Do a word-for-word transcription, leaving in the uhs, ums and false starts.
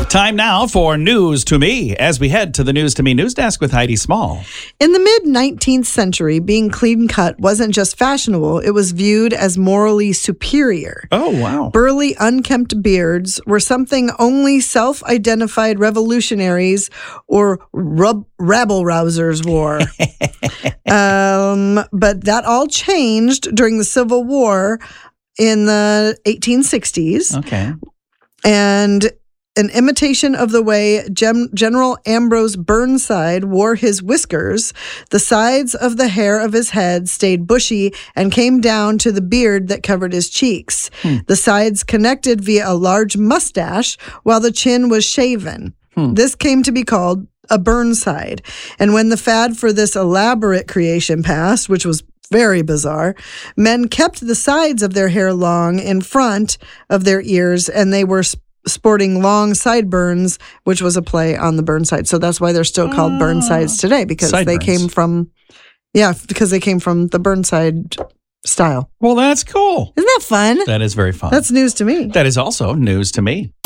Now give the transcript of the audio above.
Time now for News to Me as we head to the News to Me news desk with Heidi Small. In the mid-nineteenth century, being clean-cut wasn't just fashionable, it was viewed as morally superior. Oh, wow. Burly, unkempt beards were something only self-identified revolutionaries or rub- rabble-rousers wore. um, but that all changed during the Civil War in the eighteen sixties. Okay. And an imitation of the way Gen- General Ambrose Burnside wore his whiskers, the sides of the hair of his head stayed bushy and came down to the beard that covered his cheeks. Hmm. The sides connected via a large mustache, while the chin was shaven. Hmm. This came to be called a Burnside. And when the fad for this elaborate creation passed, which was very bizarre, men kept the sides of their hair long in front of their ears, and they were sp- sporting long sideburns, which was a play on the Burnside. So that's why they're still called uh, Burnsides today, because sideburns. they came from, yeah, because they came from the Burnside style. Well, that's cool. Isn't that fun? That is very fun. That's news to me. That is also news to me.